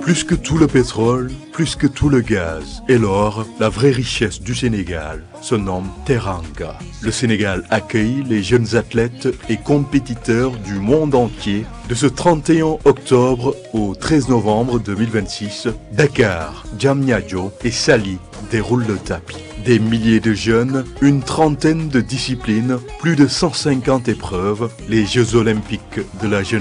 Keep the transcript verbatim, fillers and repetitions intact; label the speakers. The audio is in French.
Speaker 1: Plus que tout le pétrole, plus que tout le gaz et l'or, la vraie richesse du Sénégal se nomme Teranga. Le Sénégal accueille les jeunes athlètes et compétiteurs du monde entier de ce trente et un octobre au treize novembre deux mille vingt-six. Dakar, Diamniadio et Saly déroulent le tapis. Des milliers de jeunes, une trentaine de disciplines, plus de cent cinquante épreuves, les Jeux olympiques de la jeunesse